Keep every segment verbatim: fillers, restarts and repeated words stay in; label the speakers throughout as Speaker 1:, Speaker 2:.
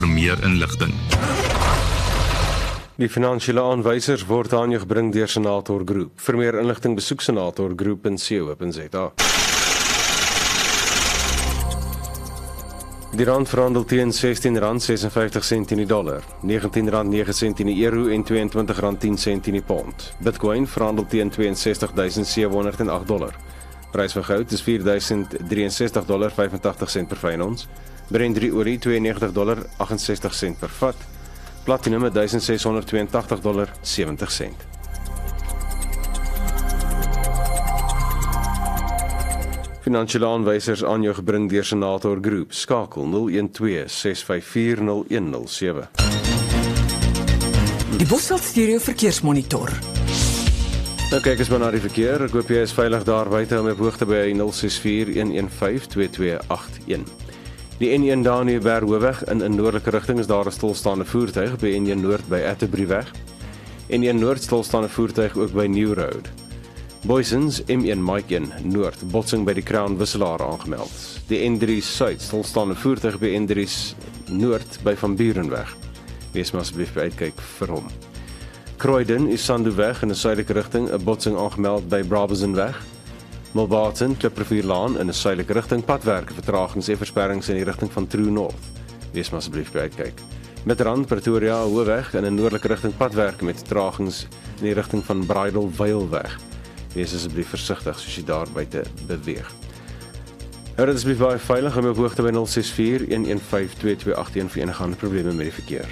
Speaker 1: Meer inligting.
Speaker 2: Die finansiële aanwysers word aan jou gebring deur Senator Groep. Vir meer inligting besoek senator groep punt co punt za. Die rand verhandel teen sestien rand sesenvyftig sent in die dollar, negentien rand nege sent in die euro en tweeëntwintig rand tien sent in die pond. Bitcoin verhandel teen tweeënsestig duisend sewehonderd en agt dollar. Prys vir goud is vier duisend drieënsestig dollar vyfentagtig sent per fyn ons. Brent olie tweeënnegentig dollar agt-en-sestig sent per vat. Platinum duisend seshonderd tweeëntagtig dollar sewentig sent. Finansiële aanwysers aan jou gebring deur Senator Groep. Skakel nul een twee ses vyf vier nul een nul sewe.
Speaker 3: Die Bosveld Stereo Verkeersmonitor.
Speaker 2: Nou kyk eens maar na die verkeer. Ek hoop jy is veilig daar buite om op hoogte by nul ses vier een een vyf twee twee agt een. Die N een daar in die Berghoofweg in 'n noordelike rigting is daar 'n stilstaande voertuig by N een Noord by Atterbury-weg. N een Noord stilstaande voertuig ook by New Road. Boysens M een Mike een Noord botsing by die Crown wisselaar aangemeld. Die N drie Suid stilstaande voertuig by N drie Noord by Van Burenweg. Wees maar asseblief by uitkyk vir hom. Croydon is Sanduweg in 'n suidelike rigting 'n botsing aangemeld by Brabazonweg. Milbarton, Kliprivierlaan in 'n suidelike rigting padwerke, vertragings en versperrings in die rigting van True North. Wees maar asseblief by uitkyk. Midrand, Pretoria, Hoofweg in 'n noordelike rigting padwerke met vertragings in die rigting van Bridal Veilweg. Wees asseblief versigtig soos jy daar buite beweeg. Hou dit asseblief baie veilig om op hoogte by nul ses vier een een vyf twee twee agt een vir enige ander probleme met die verkeer.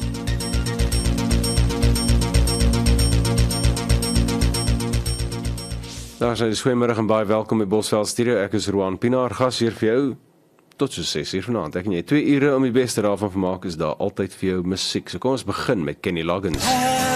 Speaker 2: Daar sê dis goeiemôre en baie welkom by Bosveld Stereo. Ek is Roan Pinaar, gas hier vir jou tot so ses uur vanaand. Ek en jy twee ure om die beste daarvan te maak is daar altyd vir jou musiek. So kom ons begin met Kenny Loggins.